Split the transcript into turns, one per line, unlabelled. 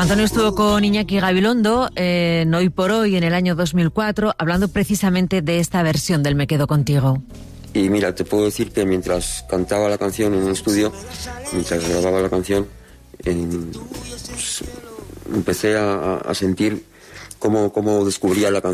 Antonio estuvo con Iñaki Gabilondo en Hoy por Hoy en el año 2004, hablando precisamente de esta versión del Me Quedo Contigo.
Y mira, te puedo decir que mientras cantaba la canción en un estudio, mientras grababa la canción, pues, empecé a sentir cómo descubría la canción.